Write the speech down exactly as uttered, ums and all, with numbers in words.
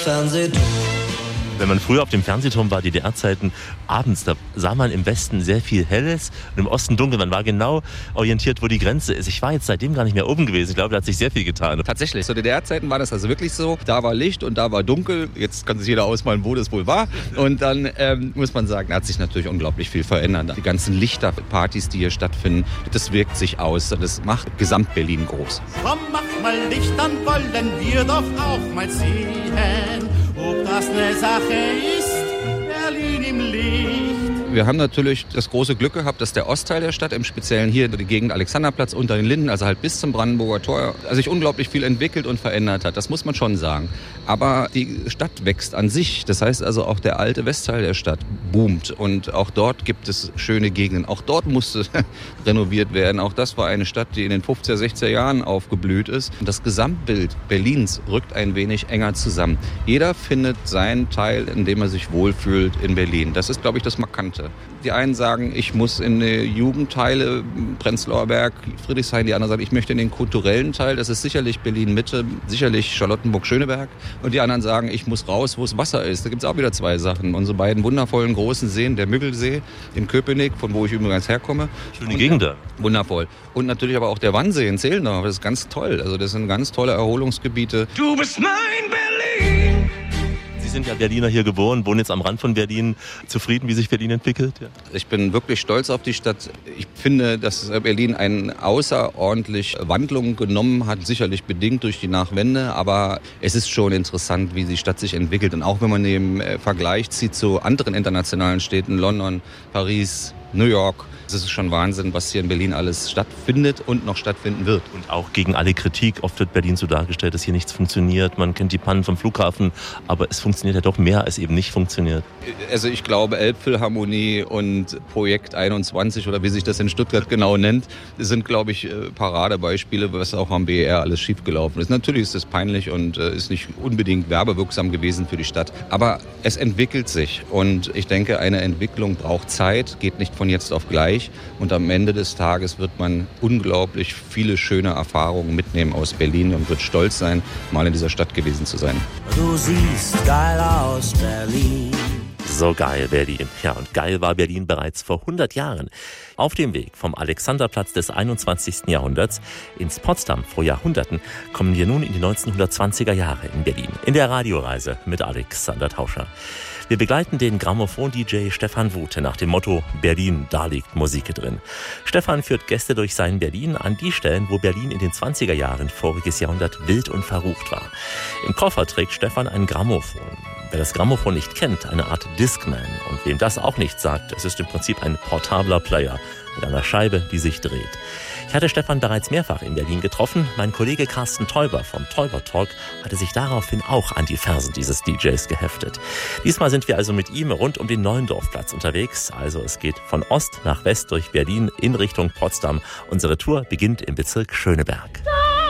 Fernsehturm. Wenn man früher auf dem Fernsehturm war, D D R-Zeiten, abends, da sah man im Westen sehr viel Helles und im Osten dunkel. Man war genau orientiert, wo die Grenze ist. Ich war jetzt seitdem gar nicht mehr oben gewesen. Ich glaube, da hat sich sehr viel getan. Tatsächlich, zu D D R-Zeiten war das also wirklich so. Da war Licht und da war dunkel. Jetzt kann sich jeder ausmalen, wo das wohl war. Und dann ähm, muss man sagen, da hat sich natürlich unglaublich viel verändert. Die ganzen Lichterpartys, die hier stattfinden, das wirkt sich aus. Das macht Gesamt-Berlin groß. Komm, mach mal Licht, dann wollen wir doch auch mal sehen, ob das eine Sache ist, Berlin im Licht. Wir haben natürlich das große Glück gehabt, dass der Ostteil der Stadt, im Speziellen hier die Gegend Alexanderplatz unter den Linden, also halt bis zum Brandenburger Tor, sich unglaublich viel entwickelt und verändert hat. Das muss man schon sagen. Aber die Stadt wächst an sich. Das heißt also, auch der alte Westteil der Stadt boomt. Und auch dort gibt es schöne Gegenden. Auch dort musste renoviert werden. Auch das war eine Stadt, die in den fünfziger, sechziger Jahren aufgeblüht ist. Und das Gesamtbild Berlins rückt ein wenig enger zusammen. Jeder findet seinen Teil, in dem er sich wohlfühlt in Berlin. Das ist, glaube ich, das Markante. Die einen sagen, ich muss in die Jugendteile, Prenzlauer Berg, Friedrichshain. Die anderen sagen, ich möchte in den kulturellen Teil. Das ist sicherlich Berlin-Mitte, sicherlich Charlottenburg-Schöneberg. Und die anderen sagen, ich muss raus, wo es Wasser ist. Da gibt es auch wieder zwei Sachen. Unsere beiden wundervollen großen Seen, der Müggelsee in Köpenick, von wo ich übrigens herkomme. Schöne Gegend da. Wundervoll. Und natürlich aber auch der Wannsee in Zehlendorf. Das ist ganz toll. Also das sind ganz tolle Erholungsgebiete. Du bist mein Berlin. Sie sind ja Berliner, hier geboren, wohnen jetzt am Rand von Berlin. Zufrieden, wie sich Berlin entwickelt? Ja. Ich bin wirklich stolz auf die Stadt. Ich finde, dass Berlin eine außerordentlich Wandlung genommen hat, sicherlich bedingt durch die Nachwende. Aber es ist schon interessant, wie die Stadt sich entwickelt. Und auch wenn man den Vergleich zieht zu anderen internationalen Städten, London, Paris, New York. Es ist schon Wahnsinn, was hier in Berlin alles stattfindet und noch stattfinden wird. Und auch gegen alle Kritik. Oft wird Berlin so dargestellt, dass hier nichts funktioniert. Man kennt die Pannen vom Flughafen, aber es funktioniert ja doch mehr, als eben nicht funktioniert. Also ich glaube, Elbphilharmonie und Projekt einundzwanzig oder wie sich das in Stuttgart genau nennt, sind, glaube ich, Paradebeispiele, was auch am B E R alles schiefgelaufen ist. Natürlich ist es peinlich und ist nicht unbedingt werbewirksam gewesen für die Stadt. Aber es entwickelt sich und ich denke, eine Entwicklung braucht Zeit, geht nicht von jetzt auf gleich. Und am Ende des Tages wird man unglaublich viele schöne Erfahrungen mitnehmen aus Berlin und wird stolz sein, mal in dieser Stadt gewesen zu sein. Du siehst geil aus, Berlin. So geil, Berlin. Ja, und geil war Berlin bereits vor hundert Jahren. Auf dem Weg vom Alexanderplatz des einundzwanzigsten Jahrhunderts ins Potsdam vor Jahrhunderten kommen wir nun in die neunzehnhundertzwanziger Jahre in Berlin. In der Radioreise mit Alexander Tauscher. Wir begleiten den Grammophon-D J Stefan Wute nach dem Motto Berlin, da liegt Musik drin. Stefan führt Gäste durch sein Berlin an die Stellen, wo Berlin in den zwanziger Jahren voriges Jahrhundert wild und verrucht war. Im Koffer trägt Stefan ein Grammophon. Wer das Grammophon nicht kennt, eine Art Discman. Und wem das auch nicht sagt, es ist im Prinzip ein portabler Player mit einer Scheibe, die sich dreht. Ich hatte Stefan bereits mehrfach in Berlin getroffen. Mein Kollege Carsten Teuber vom Teuber Talk hatte sich daraufhin auch an die Fersen dieses D Js geheftet. Diesmal sind wir also mit ihm rund um den Neuendorfplatz unterwegs. Also es geht von Ost nach West durch Berlin in Richtung Potsdam. Unsere Tour beginnt im Bezirk Schöneberg.